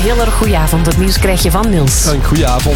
heel erg goeie avond. Het nieuws krijg je van Niels. Een goeie avond.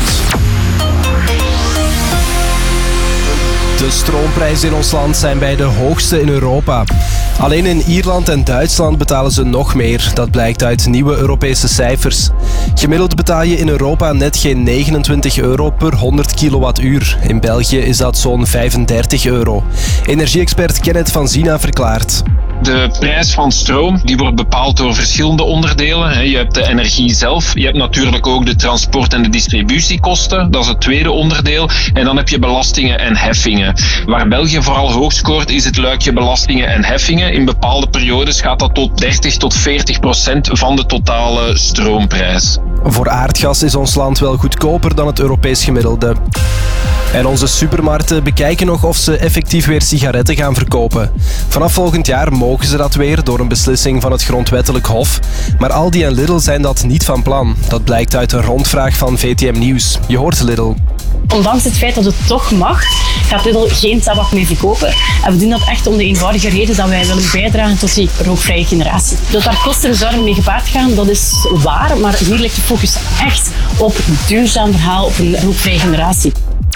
De stroomprijzen in ons land zijn bij de hoogste in Europa. Alleen in Ierland en Duitsland betalen ze nog meer. Dat blijkt uit nieuwe Europese cijfers. Gemiddeld betaal je in Europa net geen 29 euro per 100 kilowattuur. In België is dat zo'n 35 euro. Energie-expert Kenneth van Zina verklaart. De prijs van stroom die wordt bepaald door verschillende onderdelen. Je hebt de energie zelf, je hebt natuurlijk ook de transport- en de distributiekosten. Dat is het tweede onderdeel. En dan heb je belastingen en heffingen. Waar België vooral hoog scoort is het luikje belastingen en heffingen. In bepaalde periodes gaat dat tot 30 tot 40% van de totale stroomprijs. Voor aardgas is ons land wel goedkoper dan het Europees gemiddelde. En onze supermarkten bekijken nog of ze effectief weer sigaretten gaan verkopen. Vanaf volgend jaar mogen ze dat weer door een beslissing van het Grondwettelijk Hof. Maar Aldi en Lidl zijn dat niet van plan. Dat blijkt uit een rondvraag van VTM Nieuws. Je hoort Lidl. Ondanks het feit dat het toch mag, gaat Lidl geen tabak meer verkopen. En we doen dat echt om de eenvoudige reden dat wij willen bijdragen tot die rookvrije generatie. Dat daar kosten en zorgen mee gepaard gaan, dat is waar. Maar hier ligt de focus echt op een duurzaam verhaal, op een rookvrije generatie.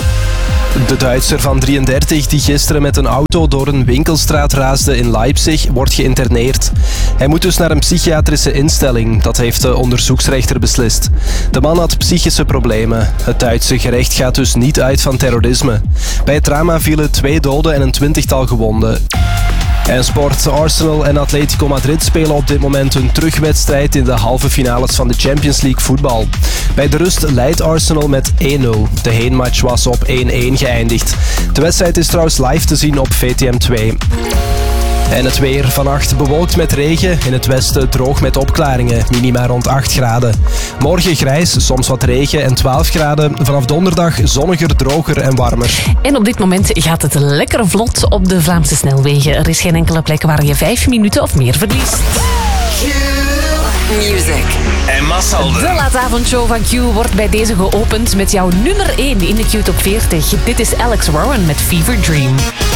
De Duitser van 33 die gisteren met een auto door een winkelstraat raasde in Leipzig wordt geïnterneerd. Hij moet dus naar een psychiatrische instelling. Dat heeft de onderzoeksrechter beslist. De man had psychische problemen. Het Duitse gerecht gaat dus niet uit van terrorisme. Bij het drama vielen 2 doden en een 20-tal gewonden. En sport. Arsenal en Atletico Madrid spelen op dit moment een terugwedstrijd in de halve finales van de Champions League voetbal. Bij de rust leidt Arsenal met 1-0. De heenmatch was op 1-1 geëindigd. De wedstrijd is trouwens live te zien op VTM 2. En het weer. Vannacht bewolkt met regen. In het westen droog met opklaringen. Minima rond 8 graden. Morgen grijs, soms wat regen en 12 graden. Vanaf donderdag zonniger, droger en warmer. En op dit moment gaat het lekker vlot op de Vlaamse snelwegen. Er is geen enkele plek waar je 5 minuten of meer verliest. Music. Emma Salden. De laatavondshow van Q wordt bij deze geopend met jouw nummer 1 in de Q Top 40. Dit is Alex Warren met Fever Dream.